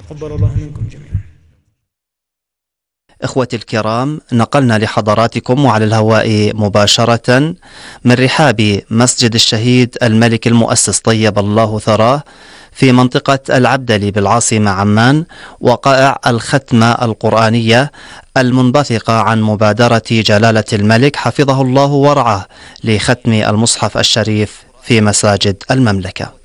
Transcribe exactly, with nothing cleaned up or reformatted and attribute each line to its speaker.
Speaker 1: تقبل الله منكم جميعا.
Speaker 2: إخوتي الكرام، نقلنا لحضراتكم وعلى الهواء مباشرة من رحاب مسجد الشهيد الملك المؤسس طيب الله ثراه في منطقة العبدلي بالعاصمة عمان وقائع الختمة القرآنية المنبثقة عن مبادرة جلالة الملك حفظه الله ورعاه لختم المصحف الشريف في مساجد المملكة.